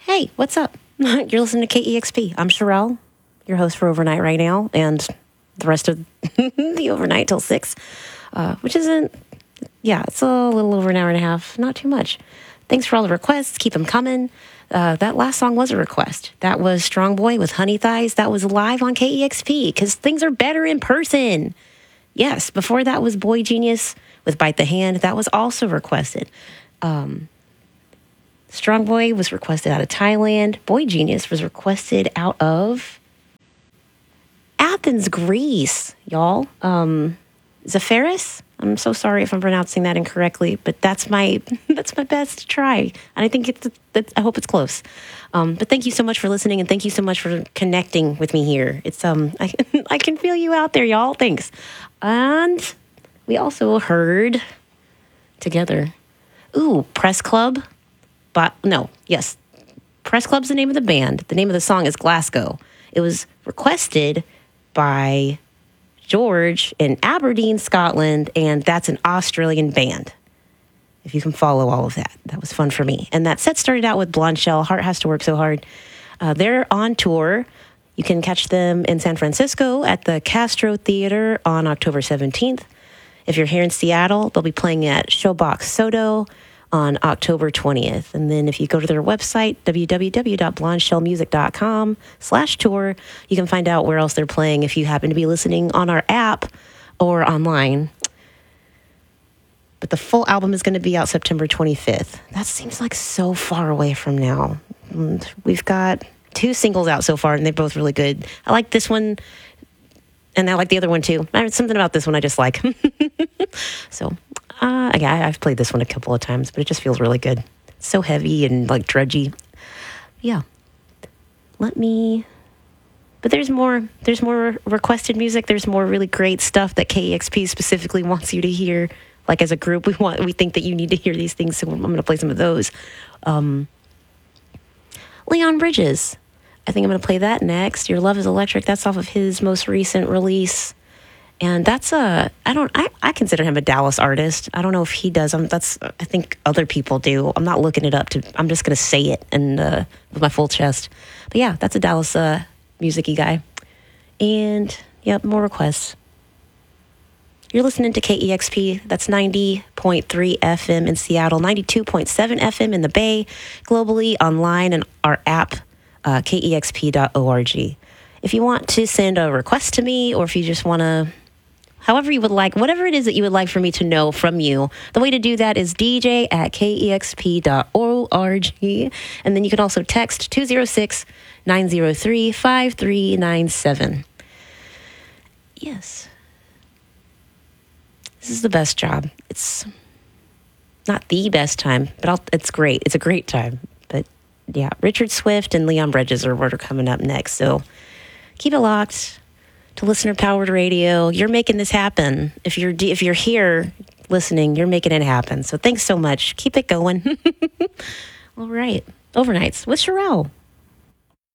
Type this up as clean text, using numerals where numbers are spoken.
Hey, what's up? You're listening to KEXP. I'm Sherelle, your host for overnight right now, and the rest of the overnight till 6, which isn't, it's a little over an hour and a half. Not too much. Thanks for all the requests. Keep them coming. That last song was a request. That was Strong Boy with Honey Thighs. That was live on KEXP because things are better in person. Yes, before that was Boy Genius with Bite the Hand. That was also requested. Strong Boy was requested out of Thailand. Boy Genius was requested out of Athens, Greece, y'all. Zephyrus? I'm so sorry if I'm pronouncing that incorrectly, but that's my best try. And I think I hope it's close. But thank you so much for listening, and thank you so much for connecting with me here. It's I can feel you out there, y'all. Thanks. And we also heard together, Press Club. Press Club's the name of the band. The name of the song is Glasgow. It was requested by George in Aberdeen, Scotland, and that's an Australian band. If you can follow all of that. That was fun for me. And that set started out with Blonde Shell, Heart Has to Work So Hard. They're on tour. You can catch them in San Francisco at the Castro Theater on October 17th. If you're here in Seattle, they'll be playing at Showbox Soto on October 20th. And then if you go to their website, www.blondeshellmusic.com/tour, you can find out where else they're playing if you happen to be listening on our app or online. But the full album is going to be out September 25th. That seems like so far away from now. And we've got 2 singles out so far, and they're both really good. I like this one, and I like the other one too. There's something about this one I just like. So, I've played this one a couple of times, but it just feels really good. It's so heavy and like drudgy. Yeah. But there's more requested music. There's more really great stuff that KEXP specifically wants you to hear. Like as a group, we think that you need to hear these things, so I'm going to play some of those. Leon Bridges. I think I'm going to play that next. Your Love is Electric. That's off of his most recent release. And that's I consider him a Dallas artist. I don't know if he does. I think other people do. I'm not looking it up. I'm just going to say it and with my full chest. But yeah, that's a Dallas music-y guy. And yep, more requests. You're listening to KEXP. That's 90.3 FM in Seattle, 92.7 FM in the Bay, globally, online, and our app, kexp.org. If you want to send a request to me, or if you just want to, however you would like, whatever it is that you would like for me to know from you, the way to do that is dj@kexp.org. And then you can also text 206-903-5397. Yes. This is the best job. It's not the best time, but it's great. It's a great time. But yeah, Richard Swift and Leon Bridges are what are coming up next. So keep it locked to listener-powered radio. You're making this happen. If you're here listening, you're making it happen. So thanks so much. Keep it going. All right. Overnights with Sherelle.